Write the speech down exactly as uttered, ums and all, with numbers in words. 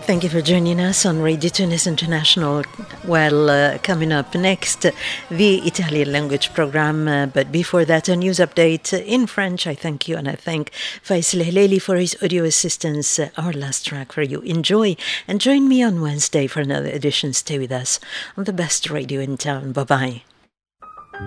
Thank you for joining us on Radio Tunis International. Well, uh, coming up next, the Italian language program. Uh, but before that, a news update in French. I thank you, and I thank Faisal Hilali for his audio assistance. Uh, our last track for you. Enjoy, and join me on Wednesday for another edition. Stay with us on the best radio in town. Bye-bye.